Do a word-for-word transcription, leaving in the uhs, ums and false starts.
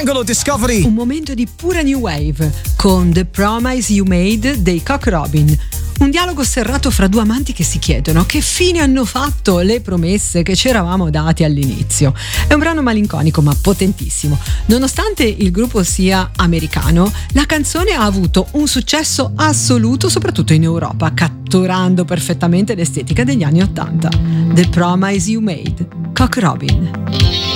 Angolo Discovery. Un momento di pura new wave con The Promise You Made dei Cock Robin. Un dialogo serrato fra due amanti che si chiedono che fine hanno fatto le promesse che ci eravamo dati all'inizio. È un brano malinconico ma potentissimo. Nonostante il gruppo sia americano, la canzone ha avuto un successo assoluto soprattutto in Europa, catturando perfettamente l'estetica degli anni ottanta. The Promise You Made, Cock Robin.